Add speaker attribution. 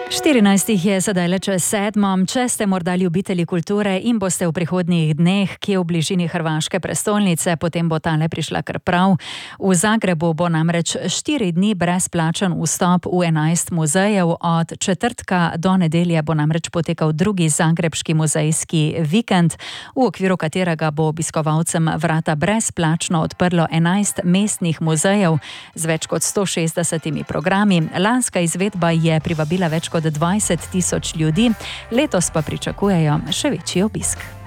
Speaker 1: 14 je sedaj le čez 7. Če ste morda ljubitelji kulture in boste v prihodnjih dneh kje v bližini hrvaške prestolnice, potem bo tale prišla kar prav. V Zagrebu bo namreč 4 dni brezplačen vstop v 11 muzejev. Od četrtka do nedelje bo namreč potekal drugi zagrebški muzejski vikend, v okviru katerega bo obiskovalcem vrata brezplačno odprlo 11 mestnih muzejev z več kot 160 programi. Lanska izvedba je privabila več kot 20 tisoč ljudi, letos pa pričakujejo še večji obisk.